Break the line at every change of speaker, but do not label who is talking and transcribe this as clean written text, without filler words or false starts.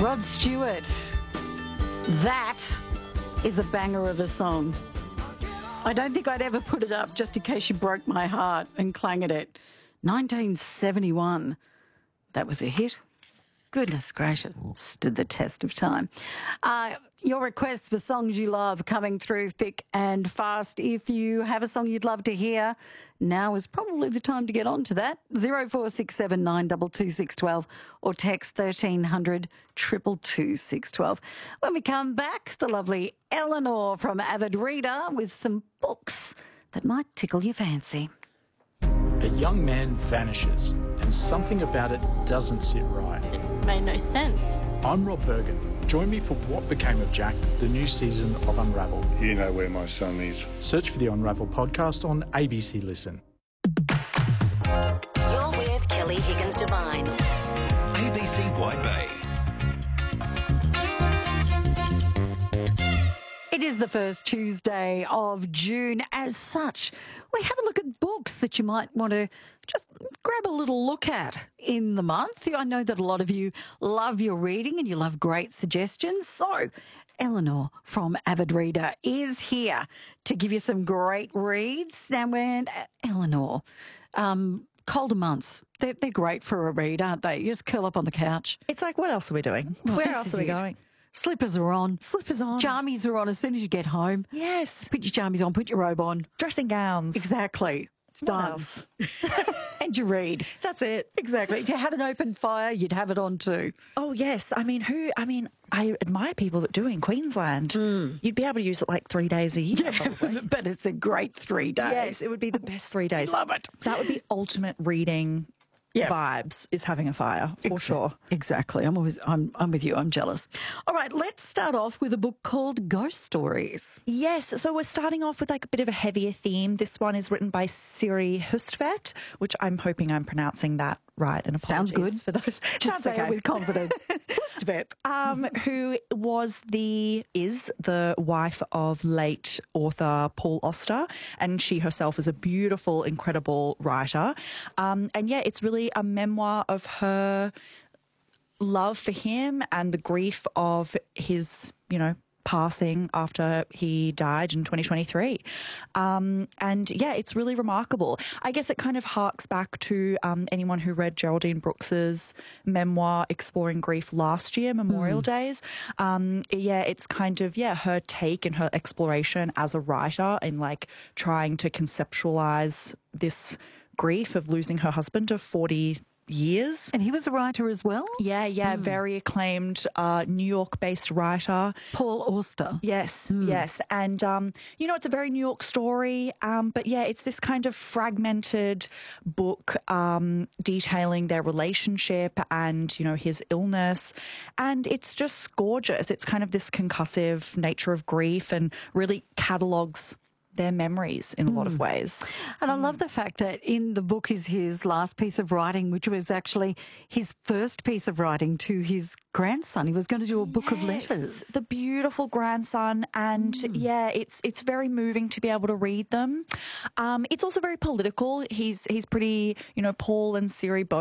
Rod Stewart. That is a banger of a song. I don't think I'd ever put it up just in case you broke my heart and clang at it. 1971. That was a hit. Goodness gracious, stood the test of time. Your requests for songs you love coming through thick and fast. If you have a song you'd love to hear, now is probably the time to get on to that. 0467 922 612 or text 1300 222 612. When we come back, the lovely Eleanor from Avid Reader with some books that might tickle your fancy.
A young man vanishes, and something about it doesn't sit right.
It made no sense.
I'm Rob Bergen. Join me for What Became of Jack, the new season of Unravel.
You know where my son is.
Search for the Unravel podcast on ABC Listen.
You're with Kelly Higgins Devine.
ABC White Bay.
It is the first Tuesday of June. As such, we have a look at books that you might want to just grab a little look at in the month. I know that a lot of you love your reading and you love great suggestions. So Eleanor from Avid Reader is here to give you some great reads. Now, Eleanor, colder months, they're great for a read, aren't they? You just curl up on the couch.
It's like, what else are we doing?
Well,
Where
this
else
is
are we
it.
going?
Slippers are on.
Slippers on.
Jammies are on as soon as you get home.
Yes.
Put your jammies on, put your robe on.
Dressing gowns.
Exactly. It's
What
done.
else?
And you read.
That's it.
Exactly. If you had an open fire, you'd have it on too.
Oh, yes. I admire people that do in Queensland. You'd be able to use it like 3 days a year. Probably.
But it's a great 3 days.
Yes, it would be the best 3 days.
Love it.
That would be ultimate reading vibes, is having a fire, for sure.
Exactly. I'm with you. I'm jealous. All right, let's start off with a book called Ghost Stories.
Yes, so we're starting off with like a bit of a heavier theme. This one is written by Siri Hustvedt, which I'm hoping I'm pronouncing that right. And
Sounds
apologies
good.
for those.
Just say it with confidence. Hustvedt.
Who is the wife of late author Paul Auster, and she herself is a beautiful, incredible writer. And it's really a memoir of her love for him and the grief of his, passing after he died in 2023. It's really remarkable. I guess it kind of harks back to anyone who read Geraldine Brooks's memoir, Exploring Grief, last year, Memorial Days. It's kind of, her take and her exploration as a writer and like trying to conceptualize this grief of losing her husband of 40 years.
And he was a writer as well?
Very acclaimed New York-based writer.
Paul Auster.
Yes. And, it's a very New York story, but it's this kind of fragmented book detailing their relationship and, his illness. And it's just gorgeous. It's kind of this concussive nature of grief and really catalogues their memories in a lot of ways.
And I love the fact that in the book is his last piece of writing, which was actually his first piece of writing to his grandson. He was going to do a book of letters.
The beautiful grandson. And it's very moving to be able to read them. It's also very political. He's pretty, Paul and Siri both